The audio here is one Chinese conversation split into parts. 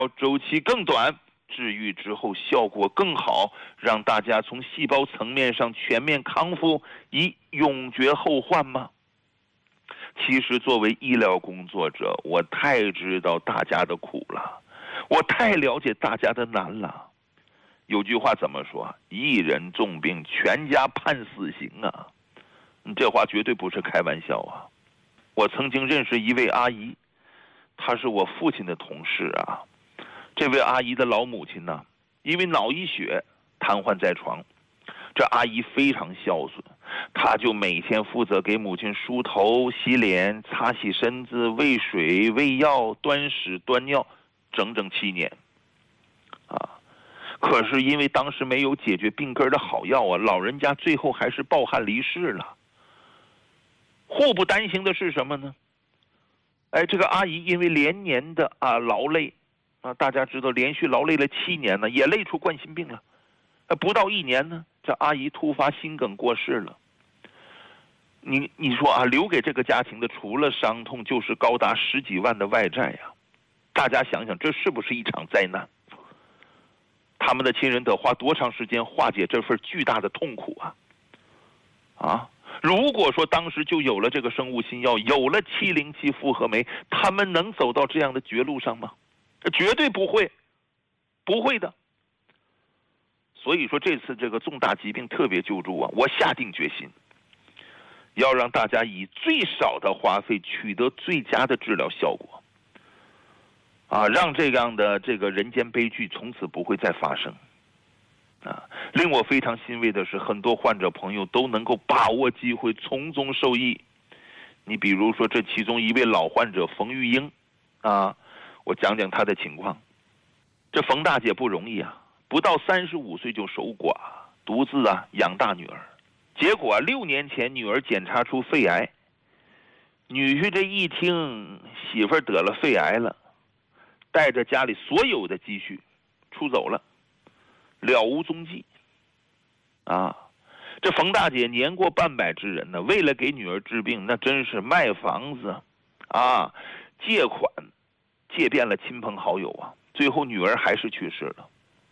周期更短，治愈之后效果更好，让大家从细胞层面上全面康复，以永绝后患吗？其实作为医疗工作者，我太知道大家的苦了，我太了解大家的难了。有句话怎么说？一人重病，全家判死刑啊！这话绝对不是开玩笑啊！我曾经认识一位阿姨，她是我父亲的同事啊。这位阿姨的老母亲呢，因为脑溢血瘫痪在床。这阿姨非常孝顺，她就每天负责给母亲梳头、洗脸、擦洗身子、喂水、喂药、端屎端尿，整整7年。可是因为当时没有解决病根的好药啊，老人家最后还是抱憾离世了。祸不单行的是什么呢？这个阿姨因为连年的劳累大家知道连续劳累了7年呢，也累出冠心病了。不到1年呢，这阿姨突发心梗过世了。你说留给这个家庭的除了伤痛，就是高达10几万的外债呀。大家想想，这是不是一场灾难？他们的亲人得花多长时间化解这份巨大的痛苦啊？如果说当时就有了这个生物新药，有了707复合酶，他们能走到这样的绝路上吗？绝对不会，不会的。所以说这次这个重大疾病特别救助我下定决心，要让大家以最少的花费取得最佳的治疗效果。让这样的这个人间悲剧从此不会再发生。令我非常欣慰的是，很多患者朋友都能够把握机会，从中受益。你比如说，这其中一位老患者冯玉英，我讲讲她的情况。这冯大姐不容易不到35岁就守寡，独自养大女儿。结果6年前女儿检查出肺癌，女婿这一听媳妇儿得了肺癌了，带着家里所有的积蓄出走了，了无踪迹。这冯大姐年过半百之人呢，为了给女儿治病，那真是卖房子借款，借遍了亲朋好友最后女儿还是去世了。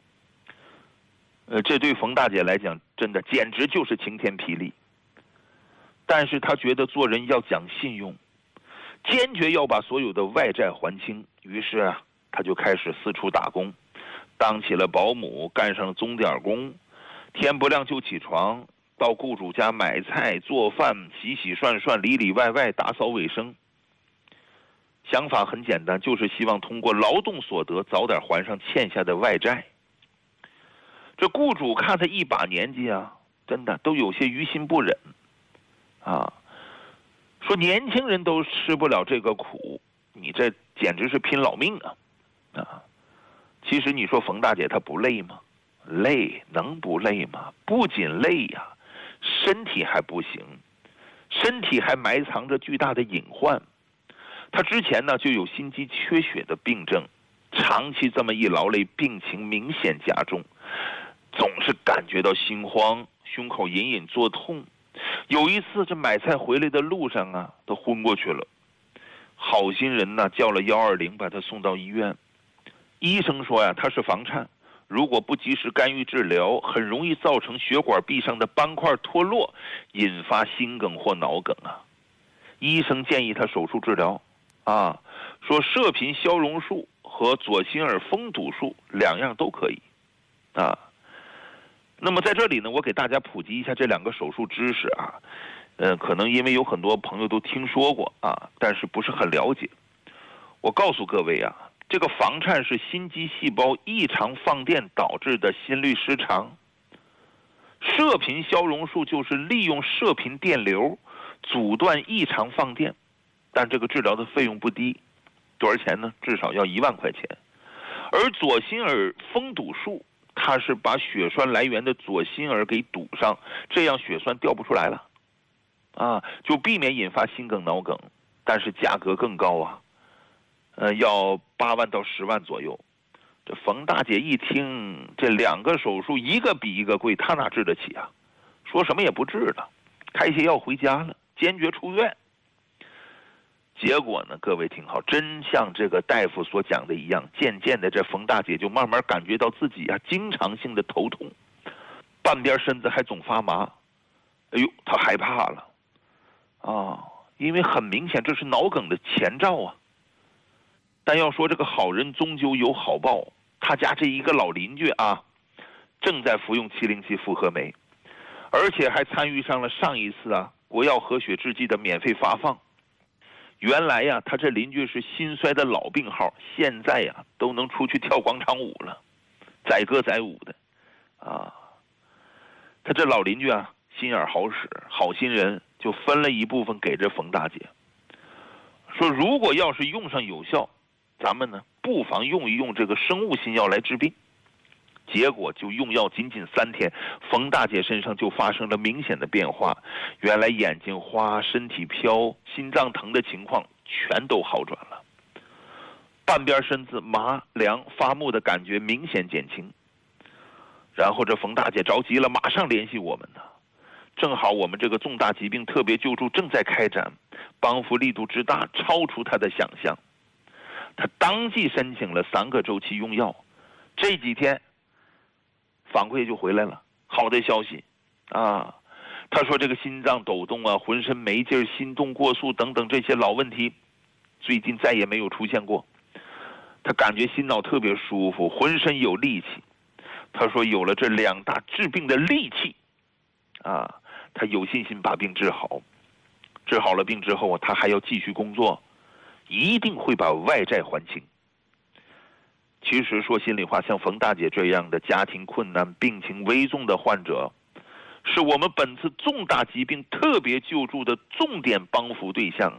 这对冯大姐来讲，真的简直就是晴天霹雳。但是她觉得做人要讲信用，坚决要把所有的外债还清。于是她就开始四处打工，当起了保姆，干上了钟点工，天不亮就起床，到雇主家买菜做饭，洗洗涮涮，里里外外打扫卫生。想法很简单，就是希望通过劳动所得早点还上欠下的外债。这雇主看他一把年纪真的都有些于心不忍说年轻人都吃不了这个苦，你这简直是拼老命其实你说冯大姐她不累吗？累，能不累吗？不仅累身体还不行，身体还埋藏着巨大的隐患。她之前呢就有心肌缺血的病症，长期这么一劳累，病情明显加重，总是感觉到心慌，胸口隐隐作痛。有一次这买菜回来的路上都昏过去了，好心人叫了120把他送到医院。医生说他是房颤，如果不及时干预治疗，很容易造成血管壁上的斑块脱落，引发心梗或脑梗医生建议他手术治疗说射频消融术和左心耳封堵术2样都可以那么在这里呢，我给大家普及一下这2个手术知识可能因为有很多朋友都听说过但是不是很了解。我告诉各位这个房颤是心肌细胞异常放电导致的心律失常，射频消融术就是利用射频电流阻断异常放电，但这个治疗的费用不低，多少钱呢？至少要1万块钱。而左心耳封堵术，它是把血栓来源的左心耳给堵上，这样血栓掉不出来了就避免引发心梗脑梗，但是价格更高要8万到10万左右。这冯大姐一听这2个手术一个比一个贵，她哪治得起说什么也不治了，开些药回家了，坚决出院。 结果呢，各位听好，真像这个大夫所讲的一样，渐渐的这冯大姐就慢慢感觉到自己经常性的头痛，半边身子还总发麻。哎呦，她害怕了啊，因为很明显这是脑梗的前兆啊。但要说这个好人终究有好报，他家这一个老邻居正在服用707复合酶，而且还参与上了上一次国药和血制剂的免费发放。原来他这邻居是心衰的老病号，现在都能出去跳广场舞了，载歌载舞的他这老邻居心眼好使，好心人，就分了一部分给这冯大姐，说如果要是用上有效，咱们呢不妨用一用这个生物新药来治病。结果就用药仅仅3天，冯大姐身上就发生了明显的变化，原来眼睛花、身体飘、心脏疼的情况全都好转了，半边身子麻凉发木的感觉明显减轻。然后这冯大姐着急了，马上联系我们呢。正好我们这个重大疾病特别救助正在开展，帮扶力度之大超出她的想象。她当即申请了3个周期用药，这几天反馈就回来了，好的消息他说这个心脏抖动浑身没劲儿、心动过速等等这些老问题，最近再也没有出现过。他感觉心脑特别舒服，浑身有力气。他说有了这2大治病的利器他有信心把病治好。治好了病之后他还要继续工作，一定会把外债还清。其实说心里话，像冯大姐这样的家庭困难、病情危重的患者，是我们本次重大疾病特别救助的重点帮扶对象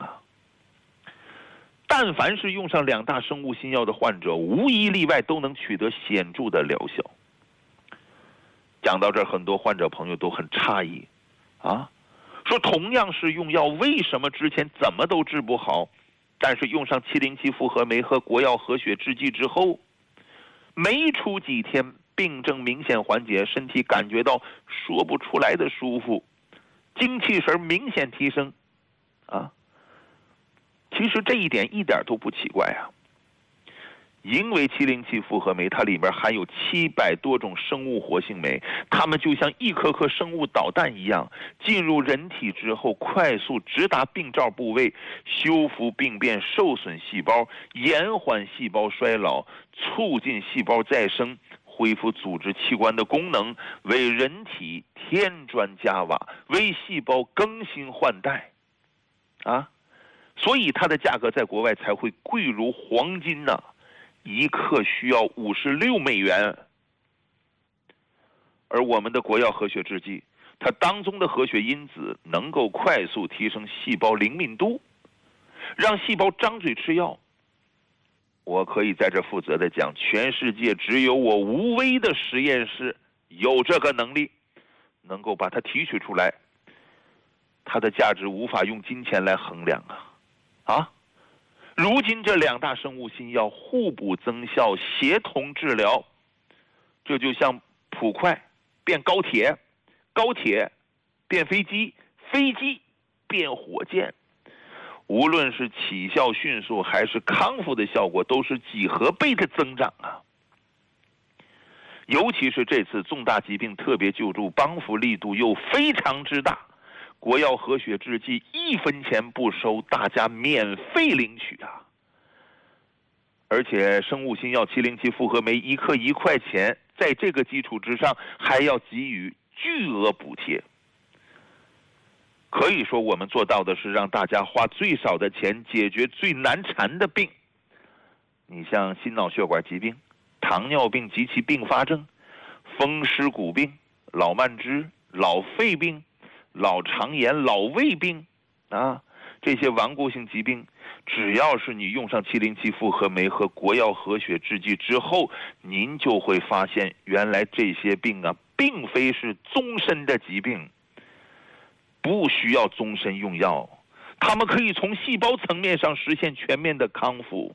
但凡是用上2大生物新药的患者，无一例外都能取得显著的疗效。讲到这儿，很多患者朋友都很诧异说同样是用药，为什么之前怎么都治不好，但是用上707复合酶和国药和血制剂之后，没出几天病症明显缓解，身体感觉到说不出来的舒服，精气神明显提升其实这一点一点都不奇怪因为707复合酶它里面含有700多种生物活性酶，它们就像一颗颗生物导弹一样，进入人体之后快速直达病灶部位，修复病变受损细胞，延缓细胞衰老，促进细胞再生，恢复组织器官的功能，为人体添砖加瓦，为细胞更新换代所以它的价格在国外才会贵如黄金1克需要56美元。而我们的国药和血制剂，它当中的和血因子能够快速提升细胞灵敏度，让细胞张嘴吃药。我可以在这负责的讲，全世界只有我无微的实验室有这个能力，能够把它提取出来。它的价值无法用金钱来衡量如今这2大生物新药互补增效，协同治疗，这就像普快变高铁，高铁变飞机，飞机变火箭。无论是起效迅速还是康复的效果，都是几何倍的增长尤其是这次重大疾病特别救助帮扶力度又非常之大，国药和血制剂1分钱不收，大家免费领取而且生物新药707复合酶1克1块钱，在这个基础之上还要给予巨额补贴。可以说我们做到的是让大家花最少的钱解决最难缠的病。你像心脑血管疾病、糖尿病及其并发症、风湿骨病、老慢支、老肺病、老肠炎、老胃病这些顽固性疾病，只要是你用上707复合酶和国药和血制剂之后，您就会发现原来这些病并非是终身的疾病，不需要终身用药，它们可以从细胞层面上实现全面的康复。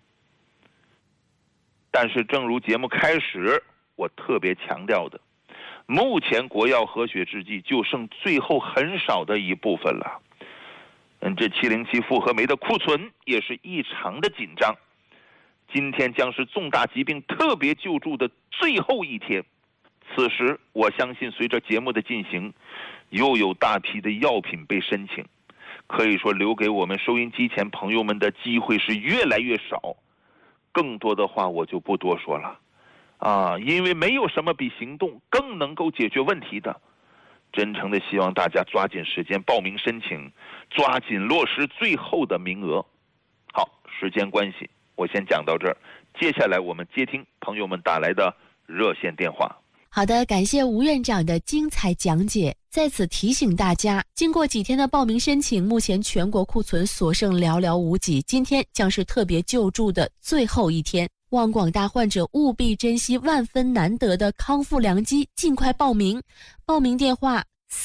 但是正如节目开始我特别强调的，目前国药和血制剂就剩最后很少的一部分了。 这707复合酶的库存也是异常的紧张。今天将是重大疾病特别救助的最后一天，此时我相信随着节目的进行，又有大批的药品被申请，可以说留给我们收音机前朋友们的机会是越来越少。更多的话我就不多说了因为没有什么比行动更能够解决问题的。真诚的希望大家抓紧时间报名申请，抓紧落实最后的名额。好，时间关系我先讲到这儿，接下来我们接听朋友们打来的热线电话。 好的，感谢吴院长的精彩讲解。在此提醒大家，经过几天的报名申请，目前全国库存所剩寥寥无几，今天将是特别救助的最后一天，望广大患者务必珍惜万分难得的康复良机，尽快报名。报名电话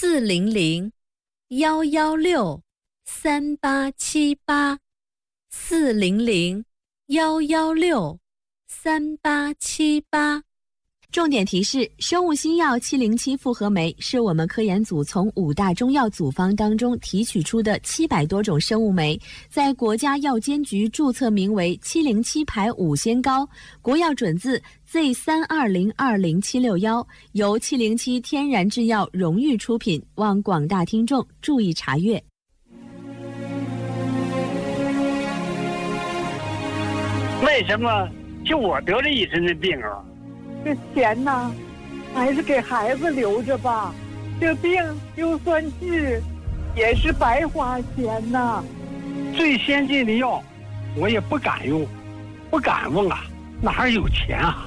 400-116-3878，400-116-3878。重点提示：生物新药707复合酶是我们科研组从5大中药组方当中提取出的700多种生物酶，在国家药监局注册名为707牌5仙膏，国药准字 Z32020-761，由707天然制药荣誉出品，望广大听众注意查阅。 为什么就我得了一身的病啊？ 这钱呢，还是给孩子留着吧。这病就算治，也是白花钱呐。 最先进的药，我也不敢用，不敢问啊，哪有钱啊？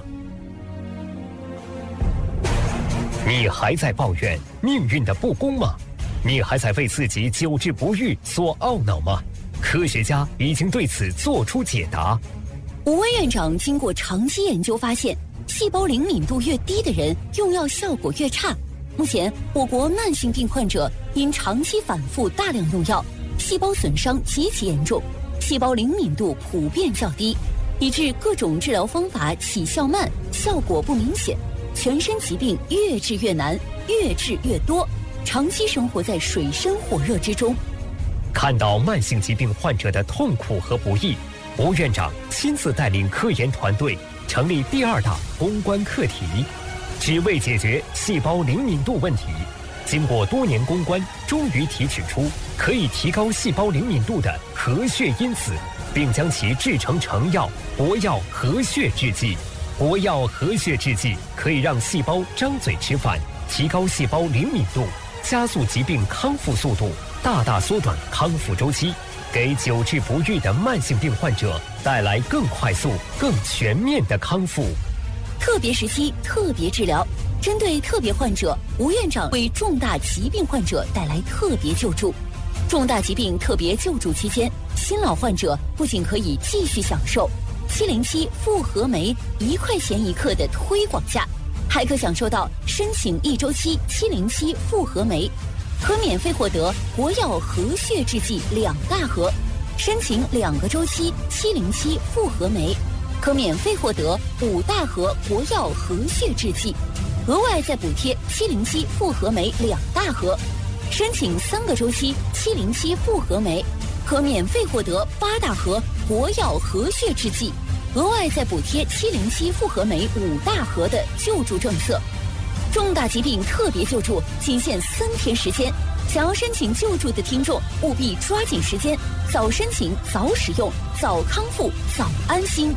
你还在抱怨命运的不公吗？你还在为自己久治不愈所懊恼吗？科学家已经对此做出解答。 吴威院长经过长期研究发现，细胞灵敏度越低的人用药效果越差。目前我国慢性病患者因长期反复大量用药，细胞损伤极其严重，细胞灵敏度普遍较低，以致各种治疗方法起效慢，效果不明显，全身疾病越治越难，越治越多，长期生活在水深火热之中。 看到慢性疾病患者的痛苦和不易，吴院长亲自带领科研团队成立第2大攻关课题，只为解决细胞灵敏度问题。经过多年攻关，终于提取出可以提高细胞灵敏度的活血因子，并将其制成成药国药活血制剂。国药活血制剂可以让细胞张嘴吃饭，提高细胞灵敏度，加速疾病康复速度，大大缩短康复周期，给久治不愈的慢性病患者带来更快速、更全面的康复。 特别时期特别治疗，针对特别患者，吴院长为重大疾病患者带来特别救助。重大疾病特别救助期间，新老患者不仅可以继续享受707复合酶1块钱1克的推广价，还可享受到申请1周期707复合酶，可免费获得国药活血制剂2大盒；申请2个周期707复合酶，可免费获得5大盒国药活血制剂，额外再补贴707复合酶2大盒；申请3个周期707复合酶，可免费获得8大盒国药活血制剂，额外再补贴707复合酶5大盒的救助政策。重大疾病特别救助仅限3天时间，想要申请救助的听众务必抓紧时间，早申请早使用，早康复早安心。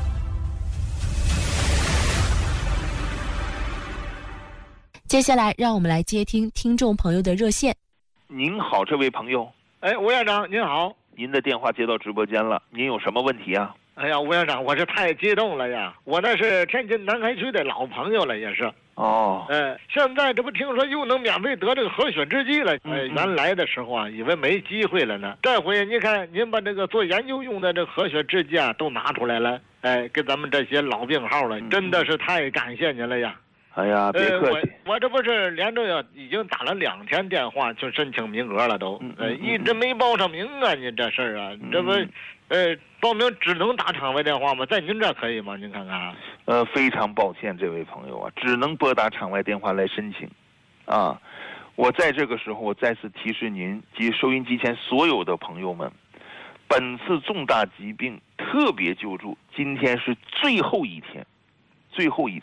接下来让我们来接听听众朋友的热线。 您好，这位朋友。 吴院长您好。 您的电话接到直播间了，您有什么问题啊？ 哎呀，吴院长，我是太激动了呀！我那是天津南海区的老朋友了，也是。现在这不听说又能免费得这个活血制剂了？原来的时候啊，以为没机会了呢。这回你看，您把这个做研究用的这活血制剂啊都拿出来了，给咱们这些老病号了，真的是太感谢您了呀！ 哎呀，别客气。 我这不是连着呀，已经打了2天电话去申请名额了都，一直没报上名啊！你这事儿啊，这不，报名只能打场外电话吗？在您这可以吗？您看看。 非常抱歉，这位朋友啊，只能拨打场外电话来申请，啊， 我在这个时候，我再次提示您及收音机前所有的朋友们，本次重大疾病特别救助今天是最后一天，最后一天。